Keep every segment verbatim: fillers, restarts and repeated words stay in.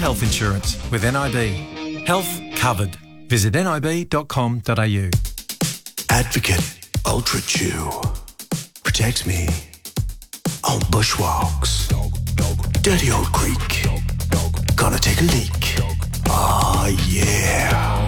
health insurance with N I B. Health covered. Visit nib dot com dot a u. Advocate Ultra Chew protects me on bushwalks. Dirty old creek. Gonna take a leak. Ah, yeah.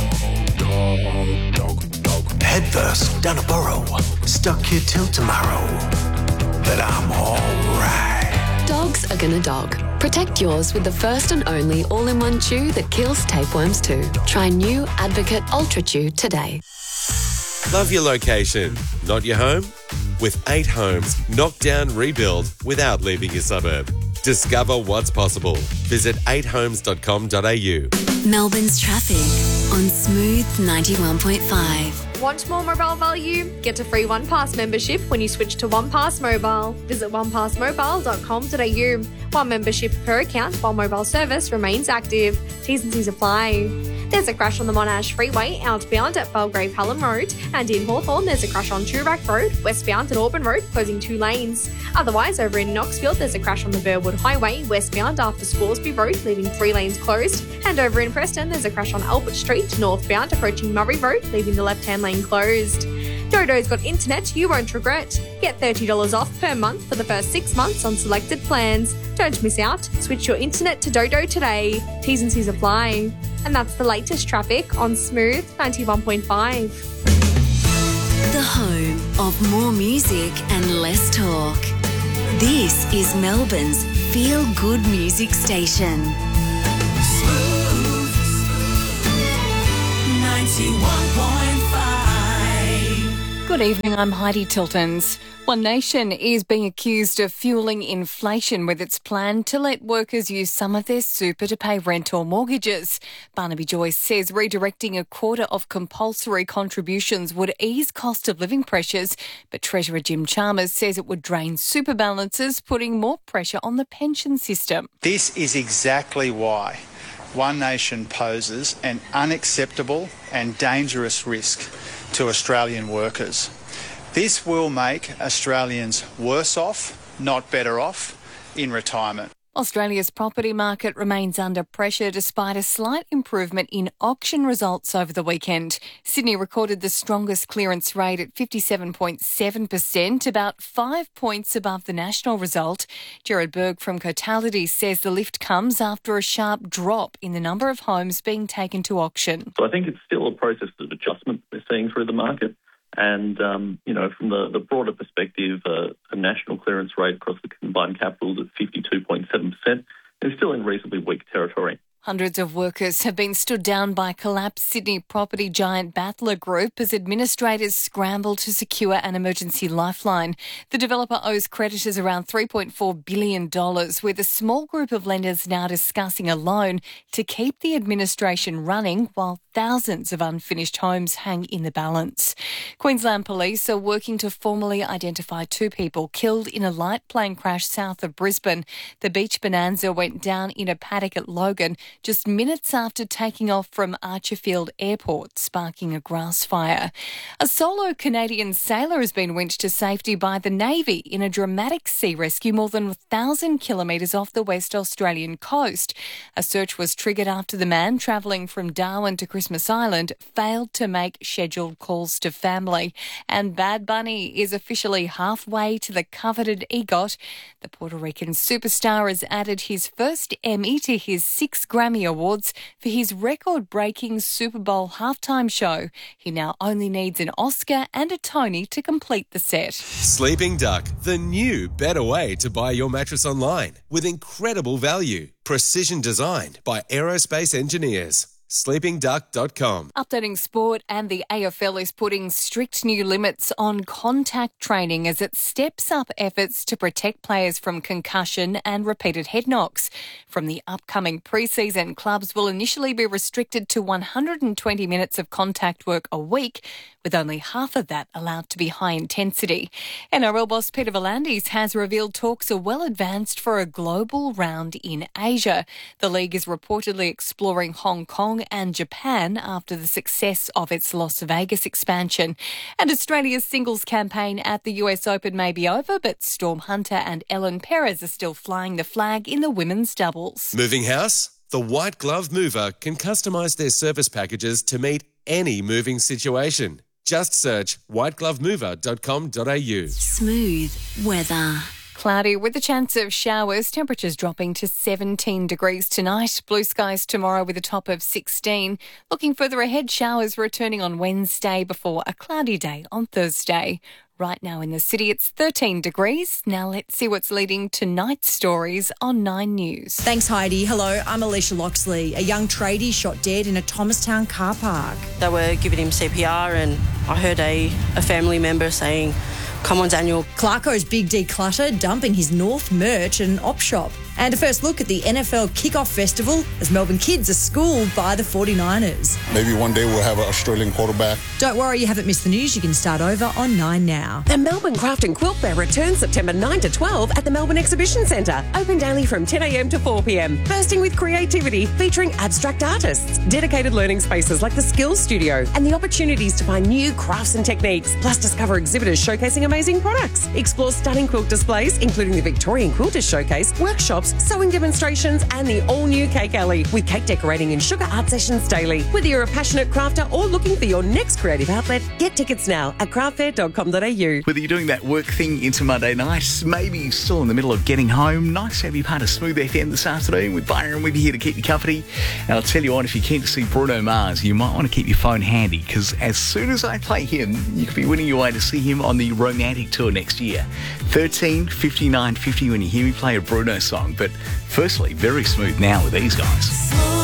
Head first down a burrow. Stuck here till tomorrow. But I'm alright. Dogs are gonna dog. Protect yours with the first and only all-in-one chew that kills tapeworms too. Try new Advocate Ultra Chew today. Love your location, not your home? With eight homes, knock down, rebuild without leaving your suburb. Discover what's possible. Visit eight homes dot com dot a u. Melbourne's traffic on Smooth ninety-one point five. Want more mobile value? Get a free OnePass membership when you switch to OnePass Mobile. Visit one pass mobile dot com dot a u. One membership per account while mobile service remains active. T's and C's apply. There's a crash on the Monash Freeway outbound at Belgrave Hallam Road, and in Hawthorn there's a crash on Toorak Road westbound at Auburn Road, closing two lanes. Otherwise, over in Knoxfield there's a crash on the Burwood Highway westbound after Scoresby Road, leaving three lanes closed, and over in Preston there's a crash on Albert Street northbound approaching Murray Road, leaving the left-hand lane closed. Dodo's got internet you won't regret. Get thirty dollars off per month for the first six months on selected plans. Don't miss out. Switch your internet to Dodo today. T's and C's apply. And that's the latest traffic on Smooth ninety-one point five. The home of more music and less talk. This is Melbourne's feel-good music station. Smooth ninety-one point five. Good evening, I'm Heidi Tiltons. One Nation is being accused of fuelling inflation with its plan to let workers use some of their super to pay rent or mortgages. Barnaby Joyce says redirecting a quarter of compulsory contributions would ease cost of living pressures, but Treasurer Jim Chalmers says it would drain super balances, putting more pressure on the pension system. This is exactly why One Nation poses an unacceptable and dangerous risk to Australian workers. This will make Australians worse off, not better off, in retirement. Australia's property market remains under pressure despite a slight improvement in auction results over the weekend. Sydney recorded the strongest clearance rate at fifty-seven point seven percent, about five points above the national result. Gerard Berg from Cotality says the lift comes after a sharp drop in the number of homes being taken to auction. So I think it's still a process of adjustment we're seeing through the market. And, um, you know, from the, the broader perspective, uh, a national clearance rate across the combined capitals at fifty-two point seven percent is still in reasonably weak territory. Hundreds of workers have been stood down by collapsed Sydney property giant Battler Group as administrators scramble to secure an emergency lifeline. The developer owes creditors around three point four billion dollars, with a small group of lenders now discussing a loan to keep the administration running while thousands of unfinished homes hang in the balance. Queensland Police are working to formally identify two people killed in a light plane crash south of Brisbane. The Beach Bonanza went down in a paddock at Logan just minutes after taking off from Archerfield Airport, sparking a grass fire. A solo Canadian sailor has been winched to safety by the Navy in a dramatic sea rescue more than one thousand kilometres off the West Australian coast. A search was triggered after the man travelling from Darwin to Christmas Island failed to make scheduled calls to family. And Bad Bunny is officially halfway to the coveted EGOT. The Puerto Rican superstar has added his first Emmy to his six Grammy Awards for his record-breaking Super Bowl halftime show. He now only needs an Oscar and a Tony to complete the set. Sleeping Duck, the new, better way to buy your mattress online with incredible value. Precision designed by aerospace engineers. sleeping duck dot com. Updating sport, and the A F L is putting strict new limits on contact training as it steps up efforts to protect players from concussion and repeated head knocks. From the upcoming pre-season, clubs will initially be restricted to one hundred twenty minutes of contact work a week, with only half of that allowed to be high intensity. N R L boss Peter V'landys has revealed talks are well advanced for a global round in Asia. The league is reportedly exploring Hong Kong and Japan after the success of its Las Vegas expansion. And Australia's singles campaign at the U S Open may be over, but Storm Hunter and Ellen Perez are still flying the flag in the women's doubles. Moving house? The White Glove Mover can customise their service packages to meet any moving situation. Just search white glove mover dot com dot a u. Smooth weather. Cloudy with a chance of showers, temperatures dropping to seventeen degrees tonight. Blue skies tomorrow with a top of sixteen. Looking further ahead, showers returning on Wednesday before a cloudy day on Thursday. Right now in the city, it's thirteen degrees. Now let's see what's leading to night stories on Nine News. Thanks, Heidi. Hello, I'm Alicia Loxley. A young tradie shot dead in a Thomastown car park. They were giving him C P R and I heard a, a family member saying, "Come on, Daniel." Clarko's Big Declutter dumping his North merch at an op shop. And a first look at the N F L Kickoff Festival as Melbourne kids are schooled by the forty-niners. Maybe one day we'll have an Australian quarterback. Don't worry, you haven't missed the news. You can start over on Nine now. The Melbourne Craft and Quilt Fair returns September ninth to twelfth at the Melbourne Exhibition Centre. Open daily from ten a m to four p m. Bursting with creativity, featuring abstract artists, dedicated learning spaces like the Skills Studio, and the opportunities to find new crafts and techniques. Plus, discover exhibitors showcasing amazing products. Explore stunning quilt displays, including the Victorian Quilters Showcase, workshops, sewing demonstrations, and the all-new Cake Alley, with cake decorating and sugar art sessions daily. Whether you're a passionate crafter or looking for your next creative outlet, get tickets now at craft fair dot com dot a u. Whether you're doing that work thing into Monday night, maybe you're still in the middle of getting home, nice to have you part of Smooth F M this afternoon with Byron with you here to keep you company. And I'll tell you what, if you're keen to see Bruno Mars, you might want to keep your phone handy, because as soon as I play him, you could be winning your way to see him on the Romantic Tour next year. thirteen fifty-nine fifty when you hear me play a Bruno song. But firstly, very smooth now with these guys.